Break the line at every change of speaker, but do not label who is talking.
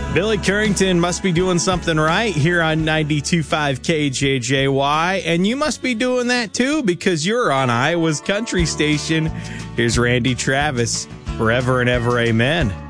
Billy Currington must be doing something right here on 92.5 KJJY, and you must be doing that too because you're on Iowa's country station. Here's Randy Travis, Forever and Ever Amen.